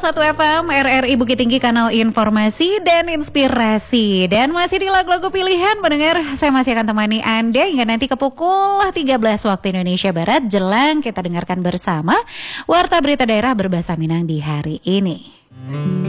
101 FM RRI Bukit Tinggi, kanal informasi dan inspirasi. Dan masih di lagu-lagu pilihan pendengar, saya masih akan temani Anda hingga nanti ke pukul 13 waktu Indonesia Barat. Jelang kita dengarkan bersama Warta Berita Daerah berbahasa Minang di hari ini.